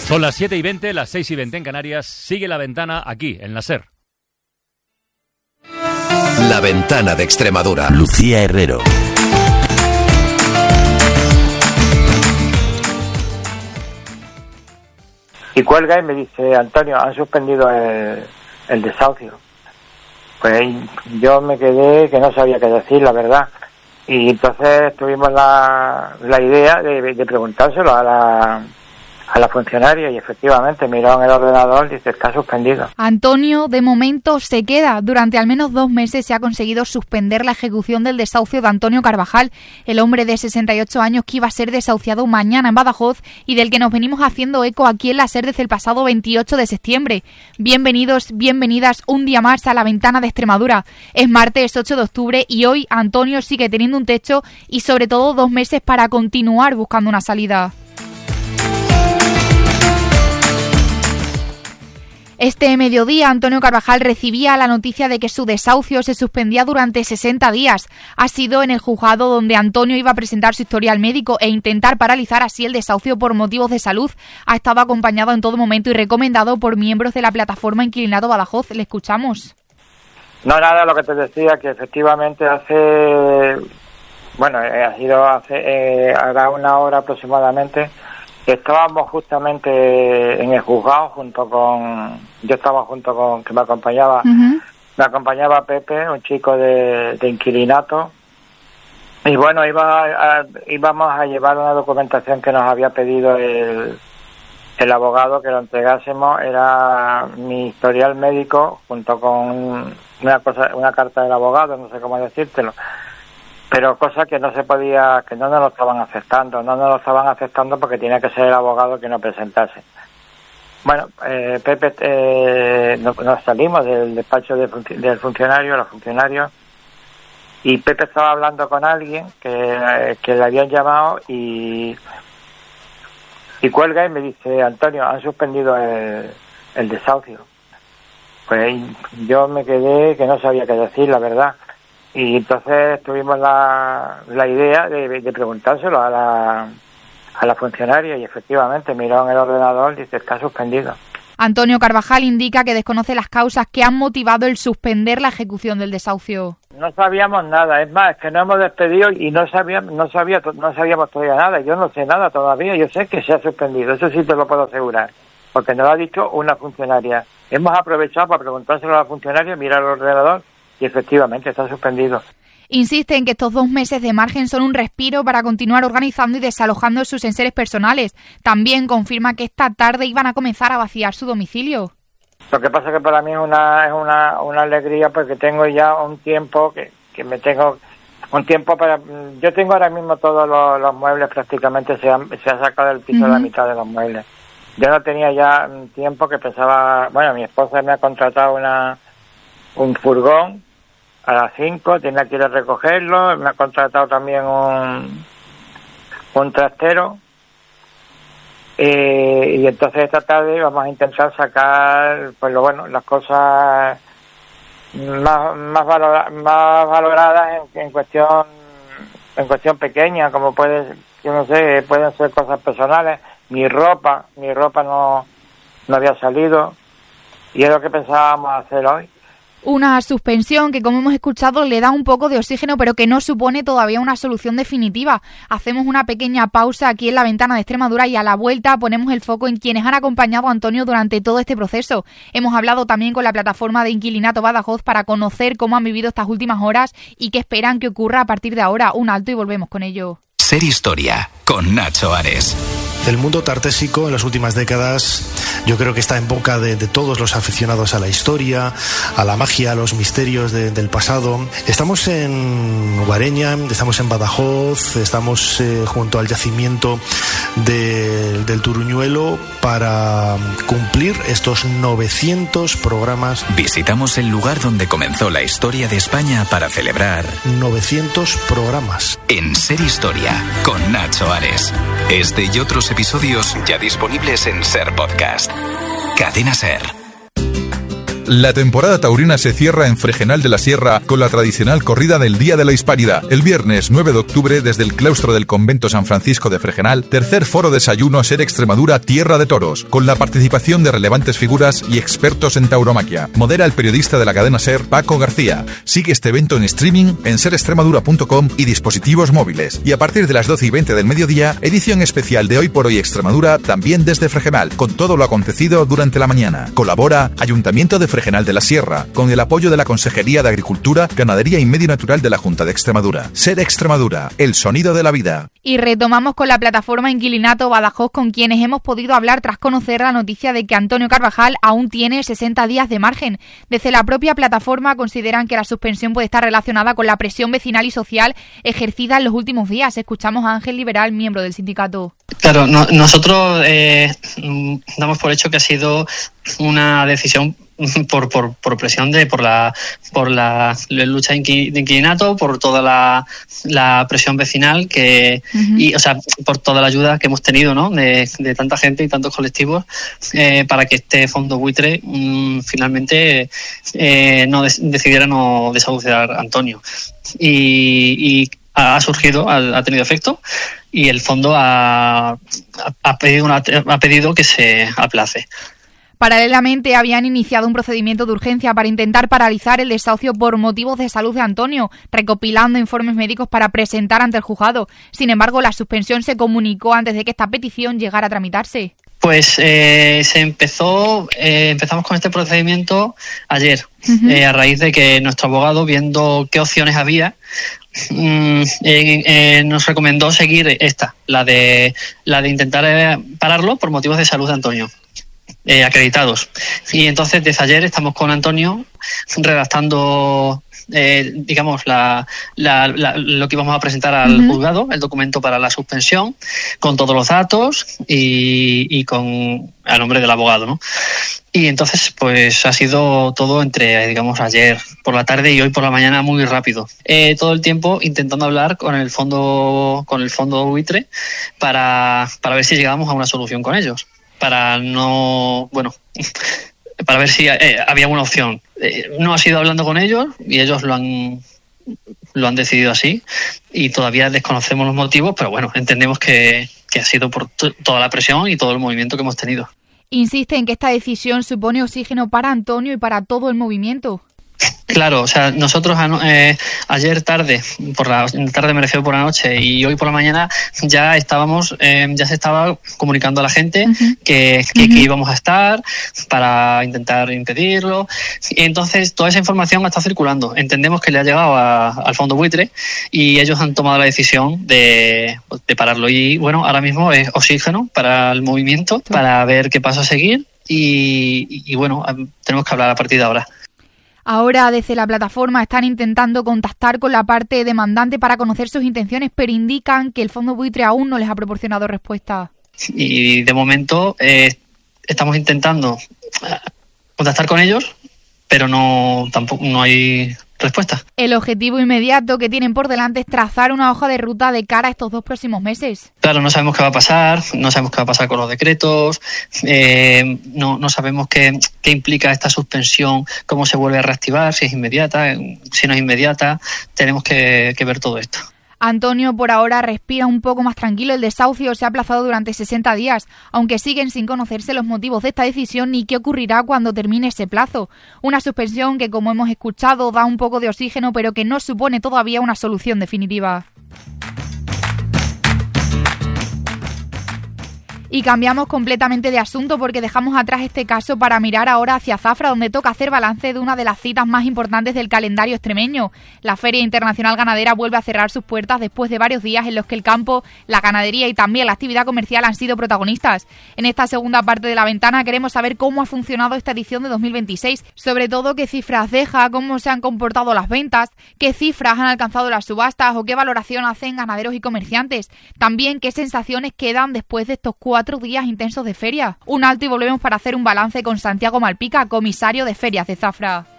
Son las 7:20, las 6:20 en Canarias. Sigue La Ventana aquí, en la SER. La Ventana de Extremadura. Lucía Herrero. Y cuelga y me dice: Antonio, han suspendido el desahucio. Pues yo me quedé que no sabía qué decir, la verdad. Y entonces tuvimos la idea de preguntárselo a la funcionaria, y efectivamente miró en el ordenador y dice: está suspendido. Antonio, de momento, se queda. Durante al menos 2 meses se ha conseguido suspender la ejecución del desahucio de Antonio Carvajal, el hombre de 68 años que iba a ser desahuciado mañana en Badajoz y del que nos venimos haciendo eco aquí en la SER desde el pasado 28 de septiembre. Bienvenidos, bienvenidas un día más a La Ventana de Extremadura. Es martes 8 de octubre y hoy Antonio sigue teniendo un techo y sobre todo 2 meses para continuar buscando una salida. Este mediodía, Antonio Carvajal recibía la noticia de que su desahucio se suspendía durante 60 días. Ha sido en el juzgado donde Antonio iba a presentar su historial médico e intentar paralizar así el desahucio por motivos de salud. Ha estado acompañado en todo momento y recomendado por miembros de la plataforma Inquilinato Badajoz. Le escuchamos. No, nada, lo que te decía, que efectivamente hará una hora aproximadamente. Estábamos justamente en el juzgado yo estaba junto con que me acompañaba Pepe, un chico de Inquilinato, y bueno, íbamos a llevar una documentación que nos había pedido el abogado que lo entregásemos. Era mi historial médico junto con una carta del abogado, no sé cómo decírtelo, pero cosa que no se podía, que no nos lo estaban aceptando porque tenía que ser el abogado que nos presentase. Bueno, Pepe, nos salimos del despacho del funcionario, los funcionarios, y Pepe estaba hablando con alguien que le habían llamado y cuelga y me dice: Antonio, han suspendido el desahucio. Pues yo me quedé que no sabía qué decir, la verdad. Y entonces tuvimos la idea de preguntárselo a la funcionaria, y efectivamente miró en el ordenador y dice: está suspendido. Antonio Carvajal indica que desconoce las causas que han motivado el suspender la ejecución del desahucio. No sabíamos nada, es más, que nos hemos despedido y no sabíamos todavía nada. Yo no sé nada todavía, yo sé que se ha suspendido, eso sí te lo puedo asegurar, porque nos lo ha dicho una funcionaria. Hemos aprovechado para preguntárselo a la funcionaria, mirar el ordenador, y efectivamente está suspendido. Insiste en que estos 2 meses de margen son un respiro para continuar organizando y desalojando sus enseres personales. También confirma que esta tarde iban a comenzar a vaciar su domicilio. Lo que pasa es que para mí es una alegría, porque tengo ya un tiempo que me tengo un tiempo para. Yo tengo ahora mismo todos los muebles, prácticamente se ha sacado del piso la mitad de los muebles. Yo no tenía ya un tiempo que pensaba. Bueno, mi esposa me ha contratado un furgón a las 5, tenía que ir a recogerlo. Me ha contratado también un trastero, y entonces esta tarde vamos a intentar sacar las cosas más valoradas en cuestión pequeña, como pueden ser cosas personales. Mi ropa no había salido, y es lo que pensábamos hacer hoy. Una suspensión que, como hemos escuchado, le da un poco de oxígeno, pero que no supone todavía una solución definitiva. Hacemos una pequeña pausa aquí en La Ventana de Extremadura y a la vuelta ponemos el foco en quienes han acompañado a Antonio durante todo este proceso. Hemos hablado también con la plataforma de Inquilinato Badajoz para conocer cómo han vivido estas últimas horas y qué esperan que ocurra a partir de ahora. Un alto y volvemos con ello. SER Historia, con Nacho Ares. El mundo tartésico en las últimas décadas yo creo que está en boca de todos los aficionados a la historia, a la magia, a los misterios del pasado. Estamos en Guareña, estamos en Badajoz, estamos junto al yacimiento del Turuñuelo para cumplir estos 900 programas. Visitamos el lugar donde comenzó la historia de España para celebrar 900 programas. En SER Historia, con Nacho Ares. Este y otros episodios ya disponibles en SER Podcast. Cadena SER. La temporada taurina se cierra en Fregenal de la Sierra con la tradicional corrida del Día de la Hispanidad. El viernes 9 de octubre, desde el claustro del convento San Francisco de Fregenal, tercer foro desayuno Ser Extremadura Tierra de Toros, con la participación de relevantes figuras y expertos en tauromaquia. Modera el periodista de la cadena SER, Paco García. Sigue este evento en streaming en serextremadura.com y dispositivos móviles. Y a partir de las 12:20 del mediodía, edición especial de Hoy por Hoy Extremadura, también desde Fregenal, con todo lo acontecido durante la mañana. Colabora Ayuntamiento de Fregenal de la Sierra, con el apoyo de la Consejería de Agricultura, Ganadería y Medio Natural de la Junta de Extremadura. Ser Extremadura, el sonido de la vida. Y retomamos con la plataforma Inquilinato Badajoz, con quienes hemos podido hablar tras conocer la noticia de que Antonio Carvajal aún tiene 60 días de margen. Desde la propia plataforma consideran que la suspensión puede estar relacionada con la presión vecinal y social ejercida en los últimos días. Escuchamos a Ángel Liberal, miembro del sindicato. Claro, nosotros damos por hecho que ha sido una decisión por presión por la lucha de inquilinato, por toda la presión vecinal y, o sea, por toda la ayuda que hemos tenido, ¿no? de tanta gente y tantos colectivos para que este fondo buitre finalmente decidiera no desahuciar a Antonio, y ha surgido, ha tenido efecto, y el fondo ha pedido que se aplace. Paralelamente, habían iniciado un procedimiento de urgencia para intentar paralizar el desahucio por motivos de salud de Antonio, recopilando informes médicos para presentar ante el juzgado. Sin embargo, la suspensión se comunicó antes de que esta petición llegara a tramitarse. Pues empezamos con este procedimiento ayer, a raíz de que nuestro abogado, viendo qué opciones había, nos recomendó seguir la de intentar pararlo por motivos de salud de Antonio. Acreditados. Y entonces desde ayer estamos con Antonio redactando digamos lo que íbamos a presentar al juzgado, el documento para la suspensión, con todos los datos y con a nombre del abogado, ¿no? Y entonces pues ha sido todo entre, digamos, ayer por la tarde y hoy por la mañana muy rápido. Todo el tiempo intentando hablar con el fondo buitre para ver si llegamos a una solución con ellos. Para ver si había una opción. No ha sido hablando con ellos y ellos lo han decidido así, y todavía desconocemos los motivos, pero bueno, entendemos que ha sido por toda la presión y todo el movimiento que hemos tenido. Insiste en que esta decisión supone oxígeno para Antonio y para todo el movimiento. Claro, o sea, nosotros ayer tarde me refiero por la noche, y hoy por la mañana ya se estaba comunicando a la gente que íbamos a estar para intentar impedirlo, y entonces toda esa información está circulando. Entendemos que le ha llegado al fondo buitre y ellos han tomado la decisión de pararlo, y bueno, ahora mismo es oxígeno para el movimiento, para ver qué paso a seguir, y bueno, tenemos que hablar a partir de ahora. Ahora, desde la plataforma, están intentando contactar con la parte demandante para conocer sus intenciones, pero indican que el fondo buitre aún no les ha proporcionado respuesta. Y de momento estamos intentando contactar con ellos, pero tampoco hay respuesta. El objetivo inmediato que tienen por delante es trazar una hoja de ruta de cara a estos 2 próximos meses. Claro, no sabemos qué va a pasar, con los decretos, no sabemos qué implica esta suspensión, cómo se vuelve a reactivar, si es inmediata, si no es inmediata. Tenemos que ver todo esto. Antonio por ahora respira un poco más tranquilo. El desahucio se ha aplazado durante 60 días, aunque siguen sin conocerse los motivos de esta decisión ni qué ocurrirá cuando termine ese plazo. Una suspensión que, como hemos escuchado, da un poco de oxígeno, pero que no supone todavía una solución definitiva. Y cambiamos completamente de asunto porque dejamos atrás este caso para mirar ahora hacia Zafra, donde toca hacer balance de una de las citas más importantes del calendario extremeño. La Feria Internacional Ganadera vuelve a cerrar sus puertas después de varios días en los que el campo, la ganadería y también la actividad comercial han sido protagonistas. En esta segunda parte de La Ventana queremos saber cómo ha funcionado esta edición de 2026, sobre todo qué cifras deja, cómo se han comportado las ventas, qué cifras han alcanzado las subastas o qué valoración hacen ganaderos y comerciantes. También qué sensaciones quedan después de estos 4 días intensos de feria. Un alto y volvemos para hacer un balance con Santiago Malpica, comisario de Ferias de Zafra.